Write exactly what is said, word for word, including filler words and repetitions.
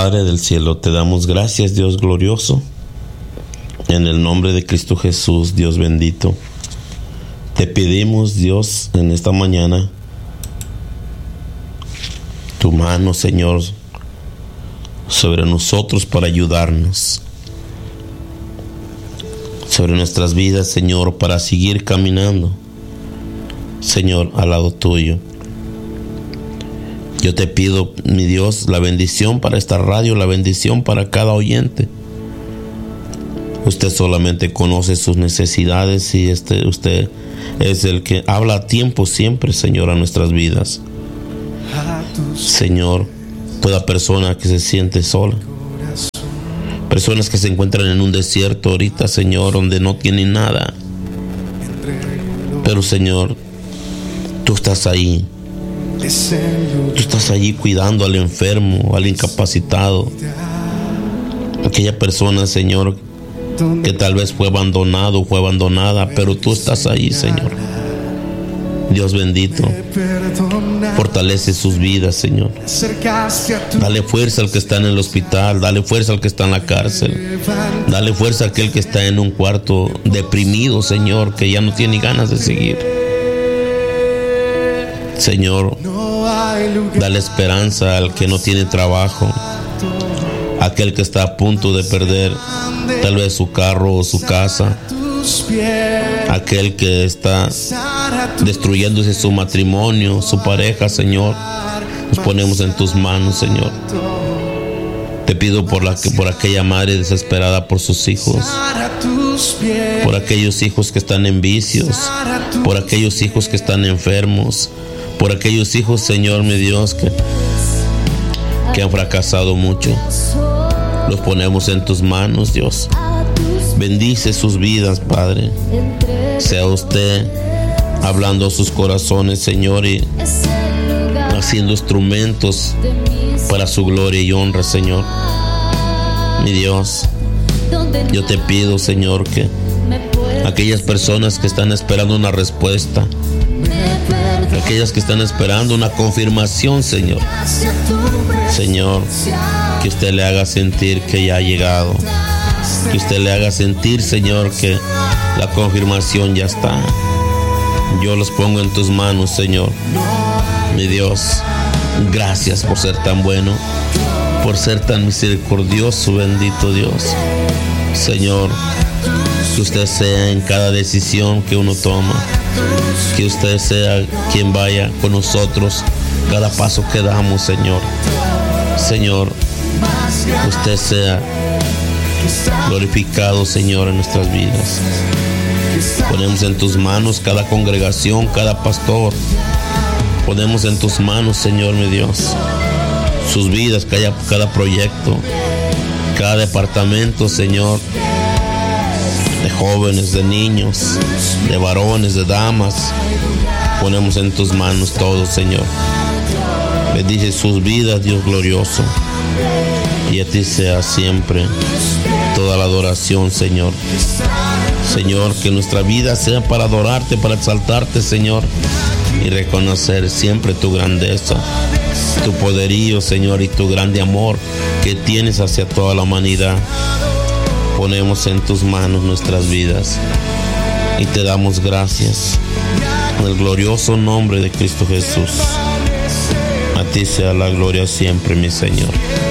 Padre del cielo, te damos gracias, Dios glorioso, en el nombre de Cristo Jesús, Dios bendito. Te pedimos, Dios, en esta mañana, tu mano, Señor, sobre nosotros para ayudarnos, sobre nuestras vidas, Señor, para seguir caminando, Señor, al lado tuyo. Yo te pido, mi Dios, la bendición para esta radio, la bendición para cada oyente. Usted solamente conoce sus necesidades y este, usted es el que habla a tiempo siempre, Señor, a nuestras vidas. Señor, toda persona que se siente sola, personas que se encuentran en un desierto ahorita, Señor, donde no tienen nada, pero Señor, tú estás ahí. Tú estás allí cuidando al enfermo, al incapacitado, aquella persona, Señor, que tal vez fue abandonado o fue abandonada, pero tú estás ahí, Señor. Dios bendito, fortalece sus vidas, Señor. Dale fuerza al que está en el hospital, dale fuerza al que está en la cárcel, dale fuerza a aquel que está en un cuarto deprimido, Señor, que ya no tiene ganas de seguir. Señor, dale esperanza al que no tiene trabajo, aquel que está a punto de perder tal vez su carro o su casa, aquel que está destruyéndose su matrimonio, su pareja, Señor. Nos ponemos en tus manos, Señor. Te pido por, la, por aquella madre desesperada por sus hijos, por aquellos hijos que están en vicios, por aquellos hijos que están enfermos, por aquellos hijos, Señor, mi Dios, que, que han fracasado mucho. Los ponemos en tus manos, Dios. Bendice sus vidas, Padre. Sea usted hablando a sus corazones, Señor, y haciendo instrumentos para su gloria y honra, Señor. Mi Dios, yo te pido, Señor, que aquellas personas que están esperando una respuesta, aquellas que están esperando una confirmación, Señor, Señor, que usted le haga sentir que ya ha llegado, que usted le haga sentir, Señor, que la confirmación ya está. Yo los pongo en tus manos, Señor. Mi Dios, gracias por ser tan bueno, por ser tan misericordioso, bendito Dios. Señor, que usted sea en cada decisión que uno toma, que usted sea quien vaya con nosotros cada paso que damos, Señor. Señor, usted sea glorificado, Señor, en nuestras vidas. Ponemos en tus manos cada congregación, cada pastor. Ponemos en tus manos, Señor, mi Dios, sus vidas, cada, cada proyecto, cada departamento, Señor, de jóvenes, de niños, de varones, de damas. Ponemos en tus manos todo, Señor. Bendice sus vidas, Dios glorioso. Y a ti sea siempre toda la adoración, Señor. Señor, que nuestra vida sea para adorarte, para exaltarte, Señor, y reconocer siempre tu grandeza, tu poderío, Señor, y tu grande amor que tienes hacia toda la humanidad. Ponemos en tus manos nuestras vidas y te damos gracias en el glorioso nombre de Cristo Jesús. A ti sea la gloria siempre, mi Señor.